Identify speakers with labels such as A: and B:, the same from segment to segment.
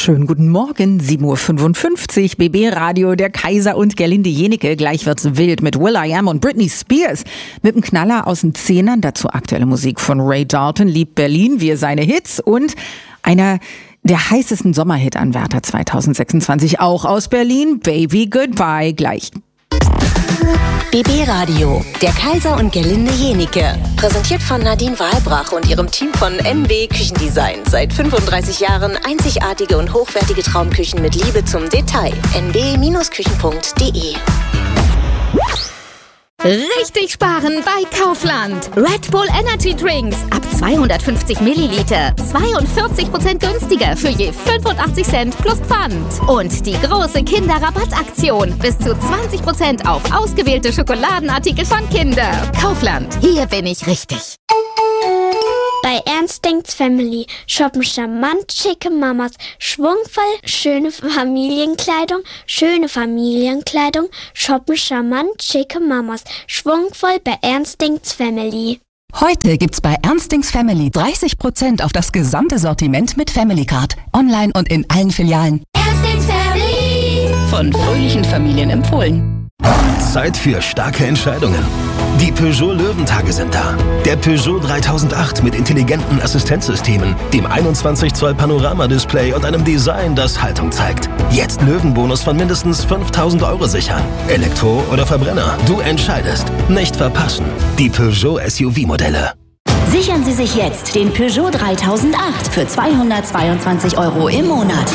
A: Schönen guten Morgen, 7.55 Uhr, BB Radio, der Kaiser und Gerlinde Jenike. Gleich wird's wild mit will.i.am und Britney Spears. Mit dem Knaller aus den Zehnern, dazu aktuelle Musik von Ray Dalton, liebt Berlin, wir seine Hits und einer der heißesten Sommerhit-Anwärter 2026, auch aus Berlin, Baby Goodbye, gleich.
B: BB Radio, der Kaiser und Gerlinde Jenike. Präsentiert von Nadine Wahlbrach und ihrem Team von NB Küchendesign. Seit 35 Jahren einzigartige und hochwertige Traumküchen mit Liebe zum Detail. nb-küchen.de.
C: Richtig sparen bei Kaufland. Red Bull Energy Drinks ab 250 Milliliter. 42% günstiger für je 85 Cent plus Pfand. Und die große Kinderrabattaktion. Bis zu 20% auf ausgewählte Schokoladenartikel von Kinder. Kaufland. Hier bin ich richtig.
D: Bei Ernst denkt's Family shoppen charmant schicke Mamas, schwungvoll schöne Familienkleidung, shoppen charmant schicke Mamas, schwungvoll bei Ernst denkt's Family.
E: Heute gibt's bei Ernst denkt's Family 30% auf das gesamte Sortiment mit Family Card. Online und in allen Filialen.
D: Ernst denkt's Family.
E: Von fröhlichen Familien empfohlen.
F: Zeit für starke Entscheidungen. Die Peugeot Löwentage sind da. Der Peugeot 3008 mit intelligenten Assistenzsystemen, dem 21 Zoll Panoramadisplay und einem Design, das Haltung zeigt. Jetzt Löwenbonus von mindestens 5.000 € sichern. Elektro oder Verbrenner, du entscheidest. Nicht verpassen. Die Peugeot SUV-Modelle.
B: Sichern Sie sich jetzt den Peugeot 3008 für 222 € im Monat.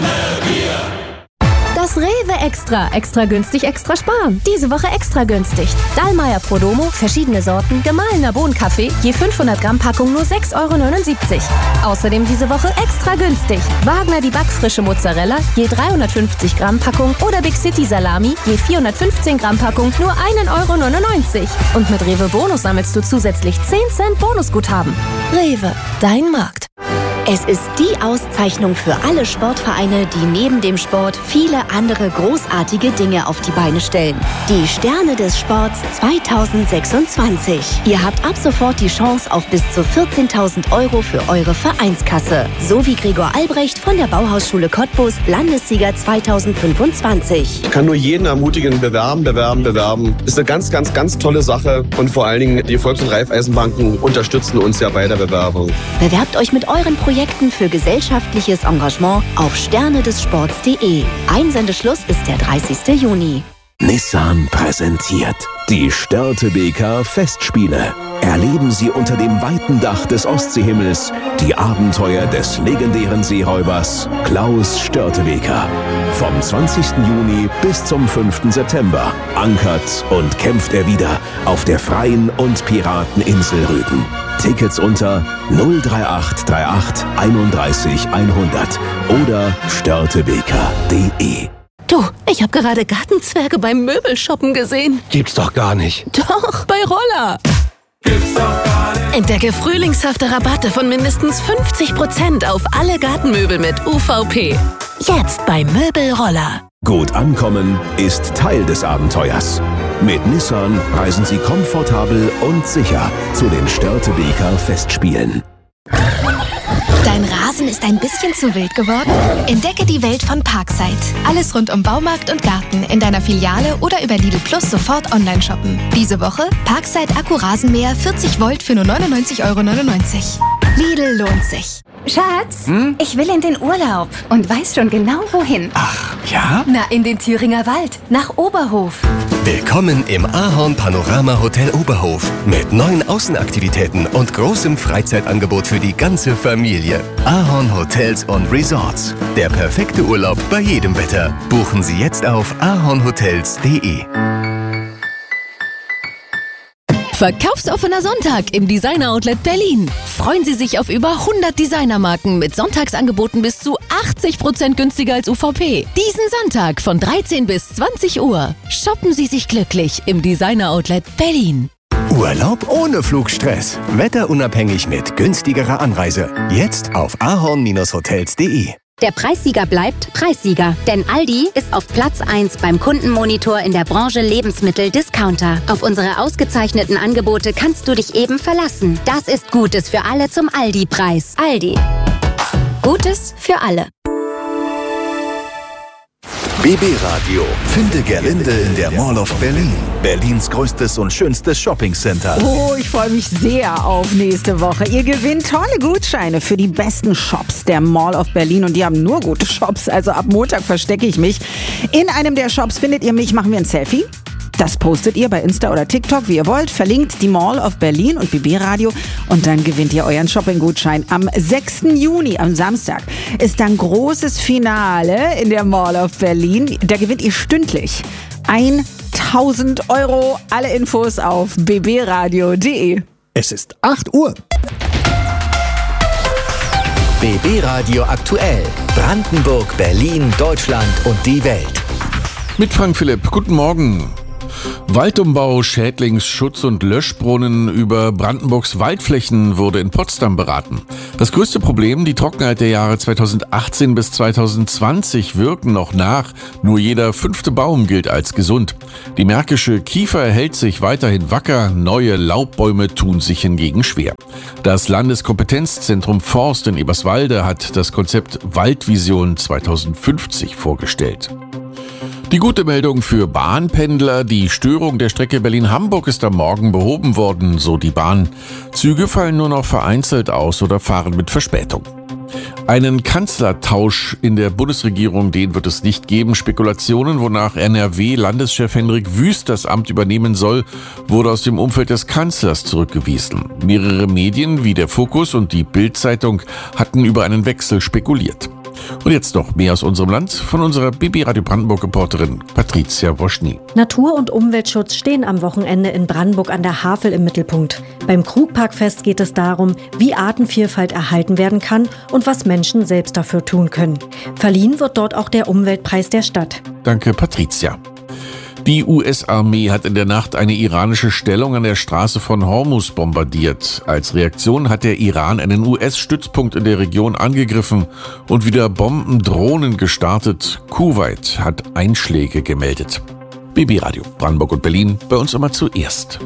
C: Das Rewe Extra. Extra günstig, extra sparen. Diese Woche extra günstig. Dallmayr Prodomo, verschiedene Sorten, gemahlener Bohnenkaffee, je 500 Gramm Packung nur 6,79 €. Außerdem diese Woche extra günstig. Wagner die backfrische Mozzarella, je 350 Gramm Packung oder Big City Salami, je 415 Gramm Packung nur 1,99 €. Und mit Rewe Bonus sammelst du zusätzlich 10 Cent Bonusguthaben. Rewe, dein Markt.
B: Es ist die Auszeichnung für alle Sportvereine, die neben dem Sport viele andere großartige Dinge auf die Beine stellen. Die Sterne des Sports 2026. Ihr habt ab sofort die Chance auf bis zu 14.000 € für eure Vereinskasse. So wie Gregor Albrecht von der Bauhausschule Cottbus, Landessieger 2025.
G: Ich kann nur jeden ermutigen, bewerben. Ist eine ganz, ganz, ganz tolle Sache. Und vor allen Dingen, die Volks- und Raiffeisenbanken unterstützen uns ja bei der Bewerbung.
B: Bewerbt euch mit euren Projekten für gesellschaftliches Engagement auf sternedessports.de. Einsendeschluss ist der 30. Juni.
F: Nissan präsentiert die Störtebeker Festspiele. Erleben Sie unter dem weiten Dach des Ostseehimmels die Abenteuer des legendären Seeräubers Klaus Störtebeker. Vom 20. Juni bis zum 5. September ankert und kämpft er wieder auf der freien und Pirateninsel Rügen. Tickets unter 03838 31 100 oder störtebeker.de.
C: Du, ich habe gerade Gartenzwerge beim Möbelshoppen gesehen.
F: Gibt's doch gar nicht.
C: Doch, bei Roller. Entdecke frühlingshafte Rabatte von mindestens 50% auf alle Gartenmöbel mit UVP. Jetzt bei Möbelroller.
F: Gut ankommen ist Teil des Abenteuers. Mit Nissan reisen Sie komfortabel und sicher zu den Störtebeker Festspielen.
H: Dein Rasen ist ein bisschen zu wild geworden? Entdecke die Welt von Parkside. Alles rund um Baumarkt und Garten in deiner Filiale oder über Lidl Plus sofort online shoppen. Diese Woche Parkside Akku-Rasenmäher 40 Volt für nur 99,99 €. Lidl lohnt sich.
I: Schatz, ich will in den Urlaub und weiß schon genau wohin.
J: Ach, ja?
I: Na, in den Thüringer Wald, nach Oberhof.
J: Willkommen im Ahorn Panorama Hotel Oberhof mit neuen Außenaktivitäten und großem Freizeitangebot für die ganze Familie. Ahorn Hotels und Resorts. Der perfekte Urlaub bei jedem Wetter. Buchen Sie jetzt auf ahornhotels.de.
C: Verkaufsoffener Sonntag im Designer Outlet Berlin. Freuen Sie sich auf über 100 Designermarken mit Sonntagsangeboten bis zu 80% günstiger als UVP. Diesen Sonntag von 13 bis 20 Uhr. Shoppen Sie sich glücklich im Designer Outlet Berlin.
J: Urlaub ohne Flugstress. Wetterunabhängig mit günstigerer Anreise. Jetzt auf ahorn-hotels.de.
K: Der Preissieger bleibt Preissieger, denn Aldi ist auf Platz 1 beim Kundenmonitor in der Branche Lebensmittel-Discounter. Auf unsere ausgezeichneten Angebote kannst du dich eben verlassen. Das ist Gutes für alle zum Aldi-Preis. Aldi. Gutes für alle.
L: BB Radio. Finde Gerlinde in der Mall of Berlin. Berlins größtes und schönstes Shoppingcenter.
A: Oh, ich freue mich sehr auf nächste Woche. Ihr gewinnt tolle Gutscheine für die besten Shops der Mall of Berlin. Und die haben nur gute Shops. Also ab Montag verstecke ich mich. In einem der Shops findet ihr mich, machen wir ein Selfie. Das postet ihr bei Insta oder TikTok, wie ihr wollt. Verlinkt die Mall of Berlin und BB Radio. Und dann gewinnt ihr euren Shopping-Gutschein. Am 6. Juni, am Samstag, ist dann großes Finale in der Mall of Berlin. Da gewinnt ihr stündlich 1.000 Euro. Alle Infos auf bbradio.de.
M: Es ist 8 Uhr.
N: BB Radio aktuell. Brandenburg, Berlin, Deutschland und die Welt.
O: Mit Frank Philipp. Guten Morgen. Waldumbau, Schädlingsschutz und Löschbrunnen über Brandenburgs Waldflächen wurde in Potsdam beraten. Das größte Problem, die Trockenheit der Jahre 2018 bis 2020 wirken noch nach. Nur jeder 5. Baum gilt als gesund. Die märkische Kiefer hält sich weiterhin wacker, neue Laubbäume tun sich hingegen schwer. Das Landeskompetenzzentrum Forst in Eberswalde hat das Konzept Waldvision 2050 vorgestellt. Die gute Meldung für Bahnpendler: Die Störung der Strecke Berlin-Hamburg ist am Morgen behoben worden, so die Bahn. Züge fallen nur noch vereinzelt aus oder fahren mit Verspätung. Einen Kanzlertausch in der Bundesregierung, den wird es nicht geben. Spekulationen, wonach NRW-Landeschef Hendrik Wüst das Amt übernehmen soll, wurde aus dem Umfeld des Kanzlers zurückgewiesen. Mehrere Medien wie der Fokus und die Bild-Zeitung hatten über einen Wechsel spekuliert. Und jetzt noch mehr aus unserem Land von unserer BB Radio Brandenburg-Reporterin Patricia Woschny.
P: Natur- und Umweltschutz stehen am Wochenende in Brandenburg an der Havel im Mittelpunkt. Beim Krugparkfest geht es darum, wie Artenvielfalt erhalten werden kann und was Menschen selbst dafür tun können. Verliehen wird dort auch der Umweltpreis der Stadt.
O: Danke, Patricia. Die US-Armee hat in der Nacht eine iranische Stellung an der Straße von Hormuz bombardiert. Als Reaktion hat der Iran einen US-Stützpunkt in der Region angegriffen und wieder Bombendrohnen gestartet. Kuwait hat Einschläge gemeldet. BB Radio, Brandenburg und Berlin, bei uns immer zuerst.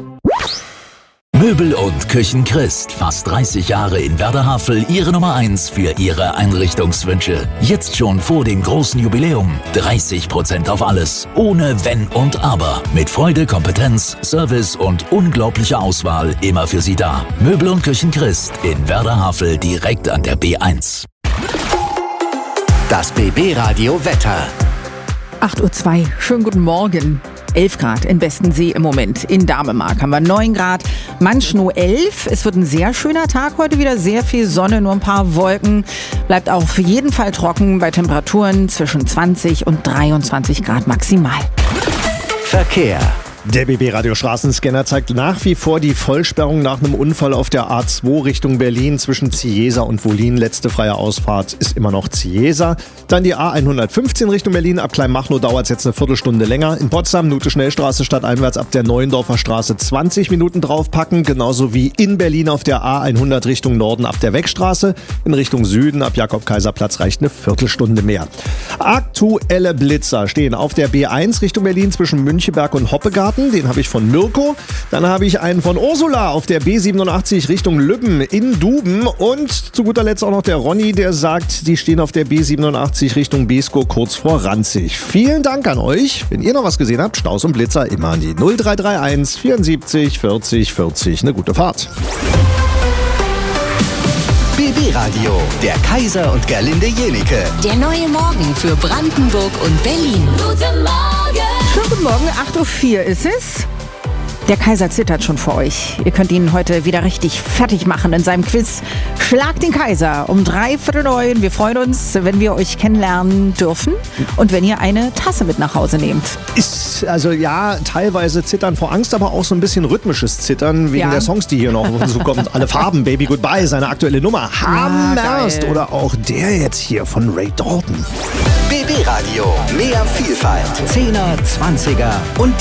L: Möbel und Küchen Christ. Fast 30 Jahre in Werder-Havel, Ihre Nummer 1 für Ihre Einrichtungswünsche. Jetzt schon vor dem großen Jubiläum. 30% auf alles. Ohne Wenn und Aber. Mit Freude, Kompetenz, Service und unglaublicher Auswahl immer für Sie da. Möbel und Küchen Christ in Werder-Havel direkt an der B1.
N: Das BB Radio Wetter.
A: 8.02 Uhr. Schönen guten Morgen. 11 Grad in Bestensee im Moment. In Damemark haben wir 9 Grad, Manschnow 11. Es wird ein sehr schöner Tag heute wieder, sehr viel Sonne, nur ein paar Wolken. Bleibt auch auf jeden Fall trocken bei Temperaturen zwischen 20 und 23 Grad maximal.
N: Verkehr.
M: Der BB-Radio-Straßenscanner zeigt nach wie vor die Vollsperrung nach einem Unfall auf der A2 Richtung Berlin zwischen Ziesa und Wollin. Letzte freie Ausfahrt ist immer noch Ziesa. Dann die A115 Richtung Berlin. Ab Kleinmachnow dauert es jetzt eine Viertelstunde länger. In Potsdam, Nute-Schnellstraße stadteinwärts ab der Neuendorfer Straße 20 Minuten draufpacken. Genauso wie in Berlin auf der A100 Richtung Norden ab der Wegstraße. In Richtung Süden ab Jakob-Kaiser-Platz reicht eine Viertelstunde mehr. Aktuelle Blitzer stehen auf der B1 Richtung Berlin zwischen Müncheberg und Hoppegarten. Den habe ich von Mirko. Dann habe ich einen von Ursula auf der B87 Richtung Lübben in Duben. Und zu guter Letzt auch noch der Ronny, der sagt, die stehen auf der B87 Richtung Beeskow kurz vor Ranzig. Vielen Dank an euch. Wenn ihr noch was gesehen habt, Staus und Blitzer immer an die 0331 74 40 40. Eine gute Fahrt.
N: BB Radio, der Kaiser und Gerlinde Jenike.
E: Der neue Morgen für Brandenburg und Berlin.
A: Guten Morgen. Schönen guten Morgen, 8.04 Uhr ist es. Der Kaiser zittert schon vor euch. Ihr könnt ihn heute wieder richtig fertig machen in seinem Quiz. Schlag den Kaiser um 8:45. Wir freuen uns, wenn wir euch kennenlernen dürfen und wenn ihr eine Tasse mit nach Hause nehmt.
M: Ist also ja teilweise Zittern vor Angst, aber auch so ein bisschen rhythmisches Zittern wegen der Songs, die hier noch so kommen. Alle Farben, Baby Goodbye, seine aktuelle Nummer. Hammerst. Oder auch der jetzt hier von Ray Dalton.
N: BB Radio, mehr Vielfalt. 10er, 20er und